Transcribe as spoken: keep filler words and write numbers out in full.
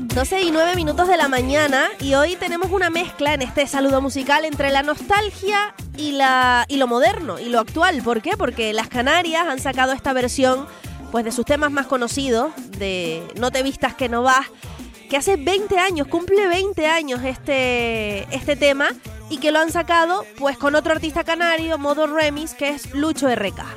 doce y nueve minutos de la mañana y hoy tenemos una mezcla en este saludo musical entre la nostalgia y, la, y lo moderno y lo actual. ¿Por qué? Porque las Canarias han sacado esta versión pues, de sus temas más conocidos, de No te vistas que no vas, que hace veinte años, cumple veinte años este, este tema y que lo han sacado pues con otro artista canario, modo remix, que es Lucho R K.